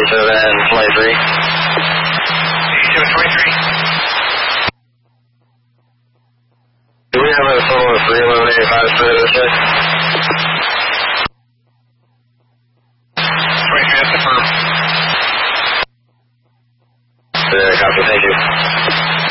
8723. 8723. Do we have a total of 31185 for this day? 23, that's the firm.